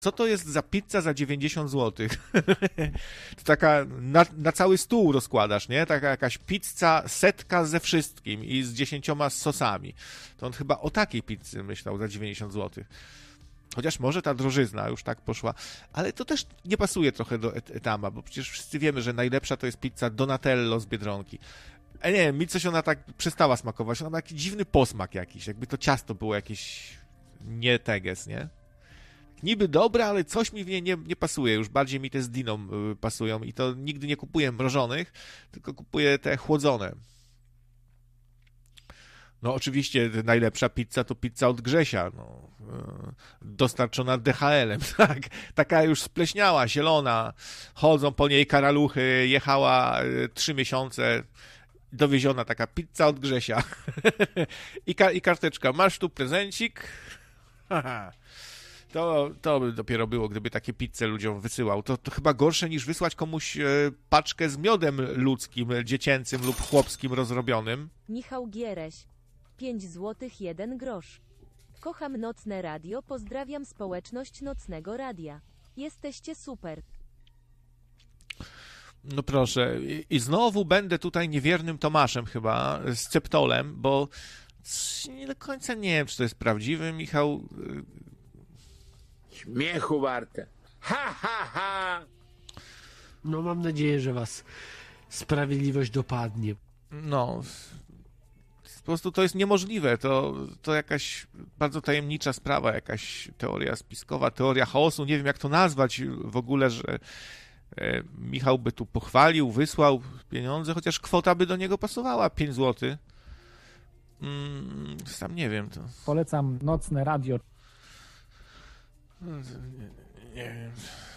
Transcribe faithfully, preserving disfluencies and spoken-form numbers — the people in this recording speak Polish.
Co to jest za pizza za dziewięćdziesiąt złotych? To taka na, na cały stół rozkładasz, nie? Taka jakaś pizza, setka ze wszystkim i z dziesięcioma sosami. To on chyba o takiej pizzy myślał za dziewięćdziesiąt złotych. Chociaż może ta drożyzna już tak poszła, ale to też nie pasuje trochę do Etama, bo przecież wszyscy wiemy, że najlepsza to jest pizza Donatello z Biedronki. A nie wiem, mi coś ona tak przestała smakować, ona ma taki dziwny posmak jakiś, jakby to ciasto było jakieś nie teges, nie? Niby dobre, ale coś mi w nie, nie, nie pasuje, już bardziej mi te z Diną pasują i to nigdy nie kupuję mrożonych, tylko kupuję te chłodzone. No oczywiście najlepsza pizza to pizza od Grzesia, no, dostarczona D H L-em, tak, taka już spleśniała, zielona, chodzą po niej karaluchy, jechała trzy miesiące, dowieziona taka pizza od Grzesia I, ka- i karteczka, masz tu prezencik, to, to by dopiero było, gdyby takie pizze ludziom wysyłał, to, to chyba gorsze niż wysłać komuś paczkę z miodem ludzkim, dziecięcym lub chłopskim rozrobionym. Michał Giereś. pięć złotych jeden grosz. Kocham nocne radio, pozdrawiam społeczność Nocnego Radia. Jesteście super. No proszę, i, i znowu będę tutaj niewiernym Tomaszem chyba, z Ceptolem, bo nie do końca nie wiem, czy to jest prawdziwy Michał. Śmiechu warte. Ha, ha, ha! No mam nadzieję, że was sprawiedliwość dopadnie. No... Po prostu to jest niemożliwe, to, to jakaś bardzo tajemnicza sprawa, jakaś teoria spiskowa, teoria chaosu, nie wiem jak to nazwać w ogóle, że e, Michał by tu pochwalił, wysłał pieniądze, chociaż kwota by do niego pasowała, pięć złotych. Mm, sam nie wiem. To... Polecam Nocne Radio. Nie, nie wiem.